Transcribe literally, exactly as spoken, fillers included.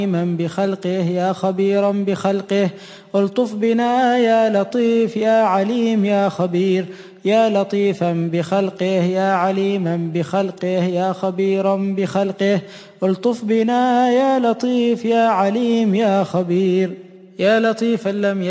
عليما بخلقه يا خبيرا بخلقه. الطف بنا يا لطيف يا عليم يا خبير، يا لطيفا بخلقه يا عليما بخلقه يا خبيرا بخلقه. الطف بنا يا لطيف يا عليم يا خبير، يا لطيفا لم